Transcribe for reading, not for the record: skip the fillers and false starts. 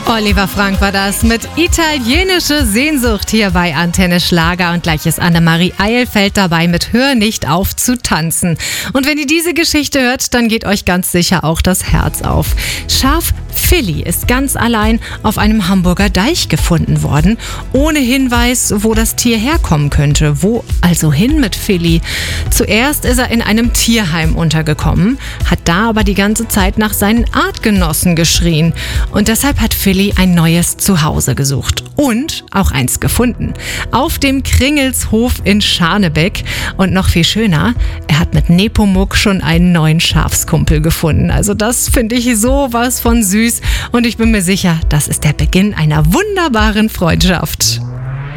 Oliver Frank war das mit Italienische Sehnsucht hier bei Antenne Schlager, und gleich ist Annemarie Eilfeld dabei mit Hör nicht auf zu tanzen. Und wenn ihr diese Geschichte hört, dann geht euch ganz sicher auch das Herz auf. Schaf Philly ist ganz allein auf einem Hamburger Deich gefunden worden, ohne Hinweis, wo das Tier herkommen könnte. Wo also hin mit Philly? Zuerst ist er in einem Tierheim untergekommen, hat da aber die ganze Zeit nach seinen Artgenossen geschrien. Und deshalb hat Philly ein neues Zuhause gesucht und auch eins gefunden. Auf dem Kringelshof in Scharnebeck. Und noch viel schöner, er hat mit Nepomuk schon einen neuen Schafskumpel gefunden. Also das finde ich sowas von süß, und ich bin mir sicher, das ist der Beginn einer wunderbaren Freundschaft.